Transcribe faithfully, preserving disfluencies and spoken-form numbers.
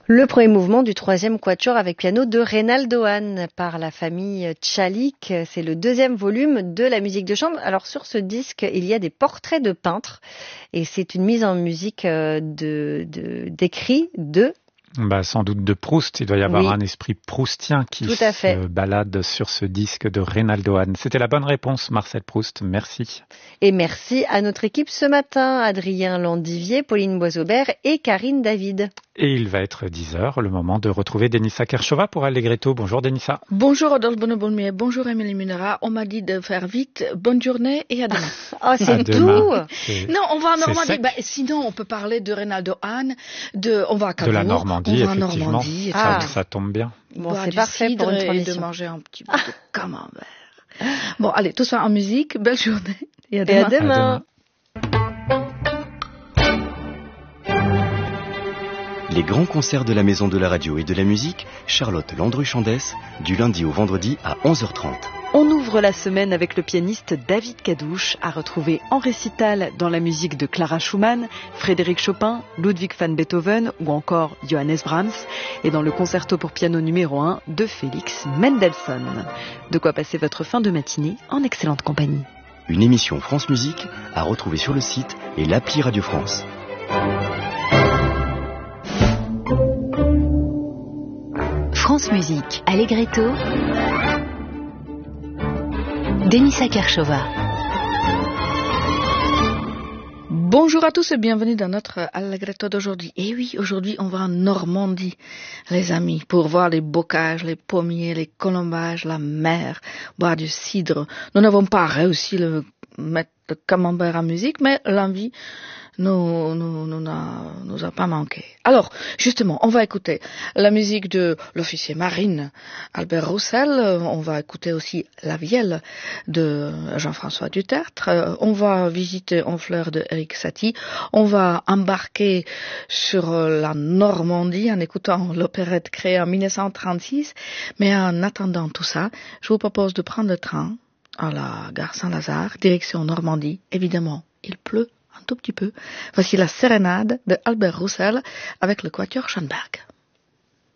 Le premier mouvement du troisième quatuor avec piano de Reynaldo Hahn par la famille Tchalik. C'est le deuxième volume de la musique de chambre. Alors sur ce disque, il y a des portraits de peintres et c'est une mise en musique de, de, d'écrits de... Bah, sans doute de Proust. Il doit y avoir oui. un esprit proustien qui se balade sur ce disque de Reynaldo Hahn. C'était la bonne réponse, Marcel Proust. Merci. Et merci à notre équipe ce matin, Adrien Landivier, Pauline Boisaubert et Karine David. Et il va être dix heures, le moment de retrouver Denissa Kershova pour Allegretto. Bonjour Denissa. Bonjour Adolphe Bonnebolmier, bonjour Émilie Munera. On m'a dit de faire vite. Bonne journée et à demain. Oh, c'est à tout demain. Non, on va en Normandie. Bah, sinon, on peut parler de Reynaldo Hahn, de, on va à Cabourg. De la Normandie, on va effectivement. Normandie, ah. ça, ça tombe bien. Bon, c'est parfait pour une transition. Et de manger un petit peu de camembert. Bon, allez, tout ça en musique. Belle journée et à demain. Et à demain. À demain. Les grands concerts de la Maison de la Radio et de la Musique, Charlotte Landru-Chandès, du lundi au vendredi à onze heures trente. On ouvre la semaine avec le pianiste David Kadouch, à retrouver en récital dans la musique de Clara Schumann, Frédéric Chopin, Ludwig van Beethoven ou encore Johannes Brahms, et dans le concerto pour piano numéro un de Félix Mendelssohn. De quoi passer votre fin de matinée en excellente compagnie. Une émission France Musique à retrouver sur le site et l'appli Radio France. France Musique, Allegretto, Denissa Kershova. Bonjour à tous et bienvenue dans notre Allegretto d'aujourd'hui. Et oui, aujourd'hui on va en Normandie, les amis, pour voir les bocages, les pommiers, les colombages, la mer, boire du cidre. Nous n'avons pas réussi le mettre le camembert en musique, mais l'envie nous, nous, nous, n'a, nous a pas manqué. Alors, justement, on va écouter la musique de l'officier marine Albert Roussel, on va écouter aussi La Vielle de Jean-François Dutertre, on va visiter Honfleur de Eric Satie, on va embarquer sur la Normandie en écoutant l'opérette créée en dix-neuf cent trente-six, mais en attendant tout ça, je vous propose de prendre le train à la gare Saint-Lazare, direction Normandie. Évidemment, il pleut un tout petit peu. Voici la sérénade de Albert Roussel avec le quatuor Schoenberg.